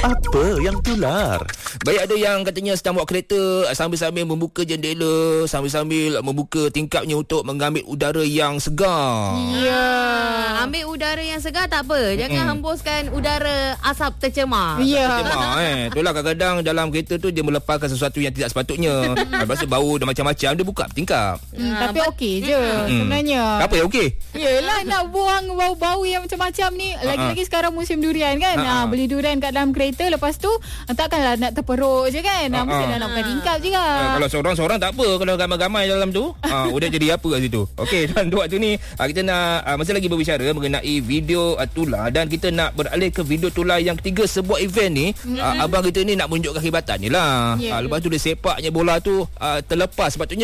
Apa yang tular? Baik, ada yang katanya sedang bawa kereta sambil-sambil membuka jendela, sambil-sambil membuka tingkapnya untuk mengambil udara yang segar. Ya, ambil udara yang segar tak apa. Jangan hembuskan udara asap tercemar. Ya. Itulah kadang-kadang dalam kereta tu dia melepaskan sesuatu yang tidak sepatutnya. Lepas tu bau dan macam-macam, dia buka tingkap. Tapi okey je sebenarnya. Apa yang okey? Yelah, nak buang bau-bau yang macam-macam ni. Lagi-lagi sekarang musim durian kan. Beli durian kat dalam kereta, lepas tu takkanlah nak terperuk je kan. Mesti nak buka tingkap juga. Kalau seorang-seorang tak apa. Kalau ramai-ramai dalam tu, udah jadi apa kat situ. Okey, dan waktu ni kita nak masih lagi berbicara mengenai video tular, dan kita nak beralih ke video tular yang ketiga. Sebuah event ni, abang kita ni nak menunjukkan kehebatan ni lah. Lepas tu dia sepaknya bola tu terlepas. Sepatutnya